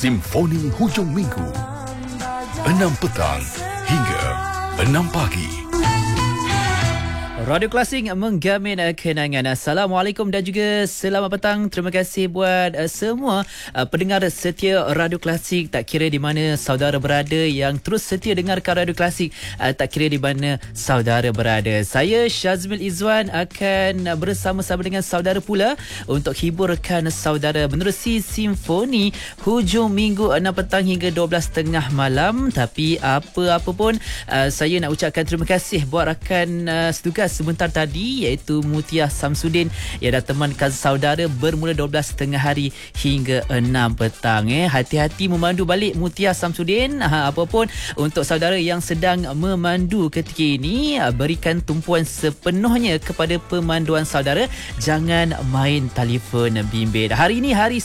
Simfoni Hujung Minggu 6 petang hingga 6 pagi. Radio Klasik menggamin kenangan. Assalamualaikum dan juga selamat petang. Terima kasih buat semua pendengar setia Radio Klasik, tak kira di mana saudara berada, yang terus setia dengarkan Radio Klasik, tak kira di mana saudara berada. Saya Syazmil Izwan akan bersama-sama dengan saudara pula untuk hiburkan saudara menerusi Simfoni Hujung Minggu 6 petang hingga 12.30 malam. Tapi apa-apa pun, saya nak ucapkan terima kasih buat rakan setugas sebentar tadi, iaitu Mutia Samsudin yang dah temankan saudara bermula 12.30 hari hingga 6 petang. Hati-hati memandu balik, Mutia Samsudin. Apa pun, untuk saudara yang sedang memandu ketika ini, berikan tumpuan sepenuhnya kepada pemanduan saudara. Jangan main telefon bimbit. Hari ini hari